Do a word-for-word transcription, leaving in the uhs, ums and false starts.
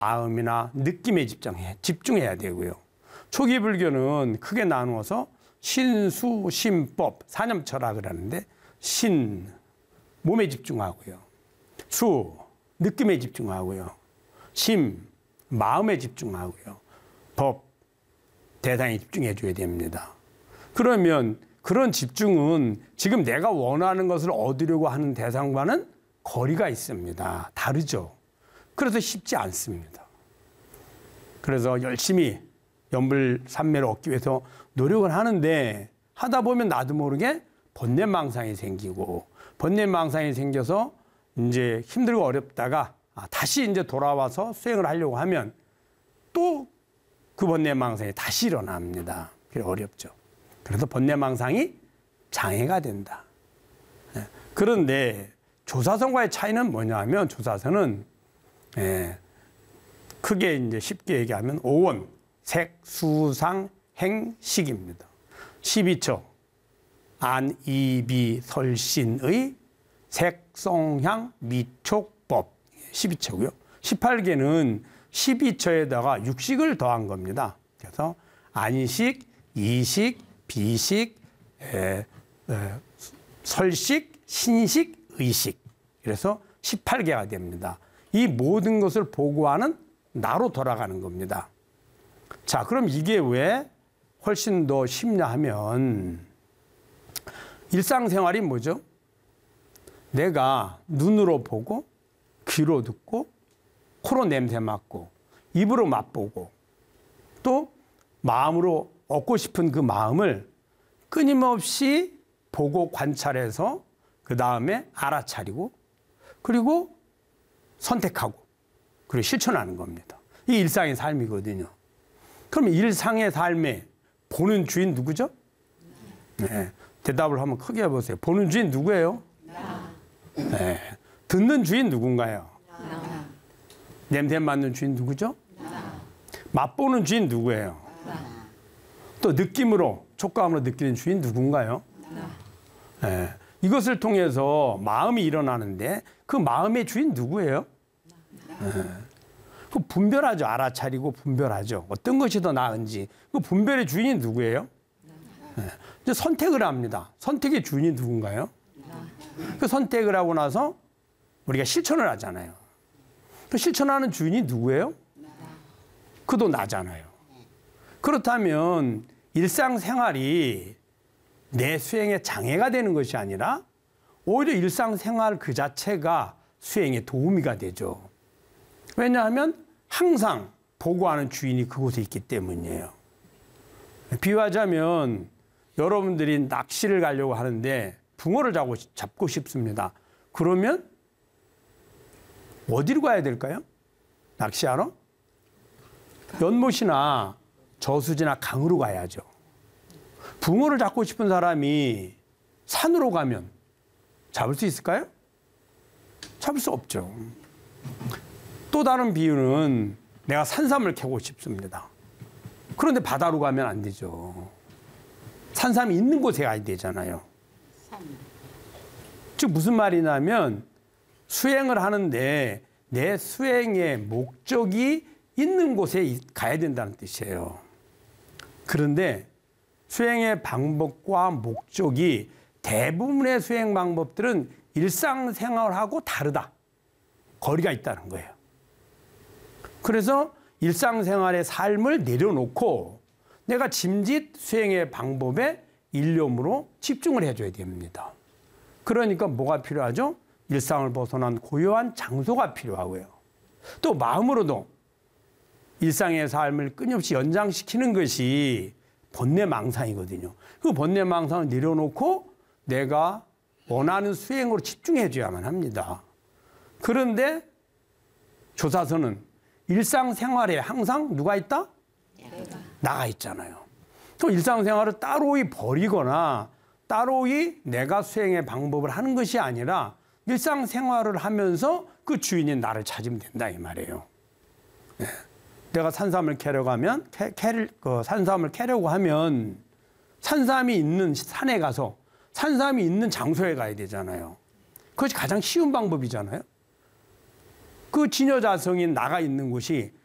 마음이나 느낌에 집중해, 집중해야 되고요. 초기 불교는 크게 나누어서 신수, 신법, 사념철학을 하는데 신, 몸에 집중하고요. 수, 느낌에 집중하고요. 심, 마음에 집중하고요. 법, 대상에 집중해 줘야 됩니다. 그러면 그런 집중은 지금 내가 원하는 것을 얻으려고 하는 대상과는 거리가 있습니다. 다르죠. 그래서 쉽지 않습니다. 그래서 열심히 연불산매를 얻기 위해서 노력을 하는데 하다 보면 나도 모르게 번뇌망상이 생기고 번뇌망상이 생겨서 이제 힘들고 어렵다가 다시 이제 돌아와서 수행을 하려고 하면 또 그 번뇌망상이 다시 일어납니다. 그게 어렵죠. 그래서 번뇌망상이 장애가 된다. 그런데 조사선과의 차이는 뭐냐면 조사선은 예, 크게 이제 쉽게 얘기하면 오원, 색, 수, 상, 행, 식입니다. 십이 처 안, 이, 비, 설, 신의 색, 성, 향, 미, 촉, 법 십이 처고요. 십팔 개는 십이 처에다가 육식을 더한 겁니다. 그래서 안식, 이식, 비식, 에, 에, 설식, 신식, 의식. 그래서 십팔 개가 됩니다. 이 모든 것을 보고하는 나로 돌아가는 겁니다. 자, 그럼 이게 왜 훨씬 더 쉽냐 하면 일상생활이 뭐죠? 내가 눈으로 보고 귀로 듣고 코로 냄새 맡고 입으로 맛보고 또 마음으로 얻고 싶은 그 마음을 끊임없이 보고 관찰해서 그 다음에 알아차리고 그리고 선택하고 그리고 실천하는 겁니다. 이게 일상의 삶이거든요. 그럼 일상의 삶에 보는 주인 누구죠? 네. 대답을 한번 크게 해보세요. 보는 주인 누구예요? 네. 듣는 주인 누군가요? 냄새 맡는 주인 누구죠? 맛보는 주인 누구예요? 또 느낌으로, 촉감으로 느끼는 주인 누군가요? 네. 이것을 통해서 마음이 일어나는데 그 마음의 주인 누구예요? 네. 그 분별하죠. 알아차리고 분별하죠. 어떤 것이 더 나은지. 그 분별의 주인이 누구예요? 네. 이제 선택을 합니다. 선택의 주인이 누군가요? 그 선택을 하고 나서 우리가 실천을 하잖아요. 그 실천하는 주인이 누구예요? 그도 나잖아요. 그렇다면 일상생활이 내 수행에 장애가 되는 것이 아니라 오히려 일상생활 그 자체가 수행에 도움이가 되죠. 왜냐하면 항상 보고하는 주인이 그곳에 있기 때문이에요. 비유하자면 여러분들이 낚시를 가려고 하는데 붕어를 잡고, 잡고 싶습니다. 그러면 어디로 가야 될까요? 낚시하러? 연못이나 저수지나 강으로 가야죠. 붕어를 잡고 싶은 사람이 산으로 가면 잡을 수 있을까요? 잡을 수 없죠. 또 다른 비유는 내가 산삼을 캐고 싶습니다. 그런데 바다로 가면 안 되죠. 산삼이 있는 곳에 가야 되잖아요. 즉 무슨 말이냐면 수행을 하는데 내 수행의 목적이 있는 곳에 가야 된다는 뜻이에요. 그런데 수행의 방법과 목적이 대부분의 수행 방법들은 일상생활하고 다르다. 거리가 있다는 거예요. 그래서 일상생활의 삶을 내려놓고 내가 짐짓 수행의 방법에 일념으로 집중을 해줘야 됩니다. 그러니까 뭐가 필요하죠? 일상을 벗어난 고요한 장소가 필요하고요. 또 마음으로도 일상의 삶을 끊임없이 연장시키는 것이 번뇌망상이거든요. 그 번뇌망상을 내려놓고 내가 원하는 수행으로 집중해줘야만 합니다. 그런데 조사서는 일상생활에 항상 누가 있다? 내가. 나가 있잖아요. 또 일상생활을 따로이 버리거나 따로이 내가 수행의 방법을 하는 것이 아니라 일상생활을 하면서 그 주인인 나를 찾으면 된다 이 말이에요. 네. 내가 산삼을 캐러 가면 캐, 캐, 그 산삼을 캐려고 하면 산삼이 있는 산에 가서 산삼이 있는 장소에 가야 되잖아요. 그것이 가장 쉬운 방법이잖아요. 그 진여자성이 나가 있는 곳이